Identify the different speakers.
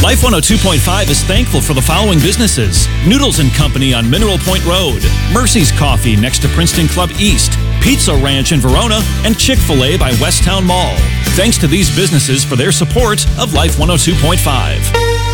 Speaker 1: Life 102.5 is thankful for the following businesses: Noodles and Company on Mineral Point Road, Mercy's Coffee next to Princeton Club East, Pizza Ranch in Verona, and Chick-fil-A by Westtown Mall. Thanks to these businesses for their support of Life 102.5.